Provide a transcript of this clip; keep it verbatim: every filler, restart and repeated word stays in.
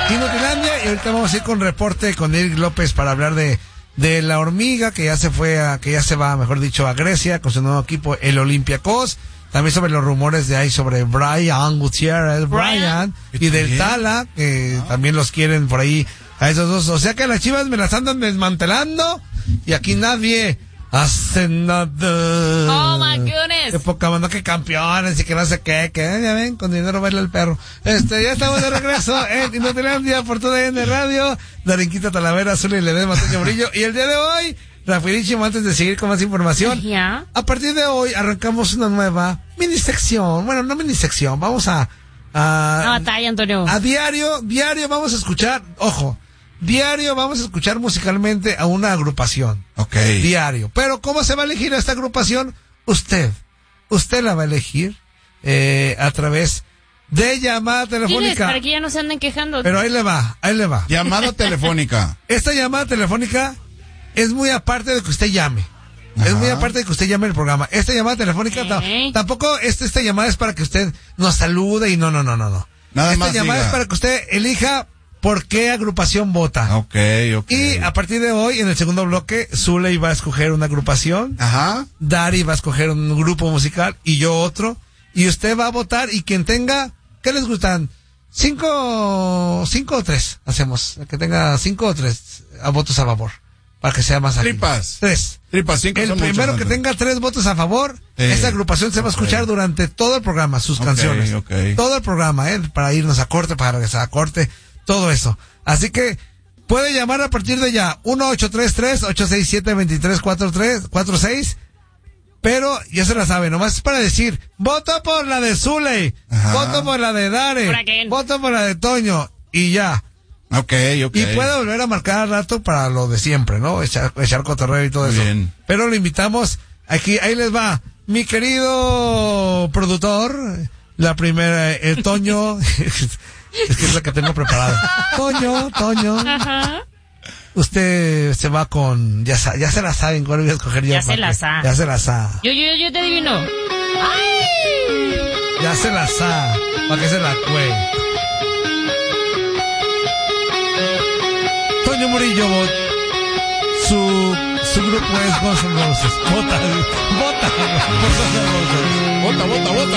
Inutilandia, y ahorita vamos a ir con reporte con Eric López para hablar de, de la hormiga que ya se fue a, que ya se va, mejor dicho, a Grecia con su nuevo equipo, el Olympiacos. También sobre los rumores de ahí sobre Brian Gutiérrez, Brian, y del Tala, que ah. también los quieren por ahí a esos dos. O sea que las Chivas me las andan desmantelando y aquí nadie hace nada. Oh my goodness. Qué poca mano, que campeones y que no sé qué, que ya ven, con dinero baila el perro. Este, ya estamos de regreso en Inutilandia por T D N Radio. Darinquita Talavera, Azul y Ledesma, Toño Murillo. Y el día de hoy, rapidísimo, antes de seguir con más información, yeah. a partir de hoy arrancamos una nueva mini sección. Bueno, no mini sección, vamos a a, no batalla, Antonio. a diario, diario vamos a escuchar, ojo, diario vamos a escuchar musicalmente a una agrupación. Ok. Diario. Pero ¿cómo se va a elegir esta agrupación? Usted, usted la va a elegir eh, a través de llamada telefónica. Diles, para que ya no se anden quejando. Pero ahí le va, ahí le va. Llamada telefónica. Esta llamada telefónica es muy aparte de que usted llame. Ajá. Es muy aparte de que usted llame el programa. Esta llamada telefónica ¿Eh? tampoco, esta, esta llamada es para que usted nos salude y no, no, no, no, no. Nada esta más llamada diga. es para que usted elija por qué agrupación vota. Ok, ok. Y a partir de hoy, en el segundo bloque, Zuley va a escoger una agrupación. Ajá. Dari va a escoger un grupo musical y yo otro. Y usted va a votar y quien tenga, ¿qué les gustan? Cinco, cinco o tres hacemos. Que tenga cinco o tres a votos a favor. Para que sea más ágil. Tripas. Tres. Tripas, cinco. El son primero muchos, que tenga tres votos a favor, eh, esta agrupación se va a escuchar okay. durante todo el programa, sus okay, canciones. Okay. Todo el programa, ¿eh? Para irnos a corte, para regresar a corte, todo eso. Así que puede llamar a partir de ya. uno ocho tres tres, ocho seis siete, dos tres cuatro seis. Pero ya se la sabe, nomás es para decir, voto por la de Zuley, voto por la de Dare, voto por la de Toño, y ya. Ok, ok. Y puede volver a marcar al rato para lo de siempre, ¿no? Echar, echar cotorreo y todo eso. Bien. Pero lo invitamos aquí, ahí les va. Mi querido productor, la primera, el Toño, es que es la que tengo preparada. Toño, Toño. Ajá. Usted se va con, ya, ya se la saben cuál voy a escoger yo. Ya se la sabe. Ya se la sabe. Yo, yo, yo te adivino. ¡Ay! Ya se la sabe. Para que se la cue. Toño Murillo, su, su grupo es Guns N' Roses. Vota, vota, por Guns N' Roses. Vota, vota, vota.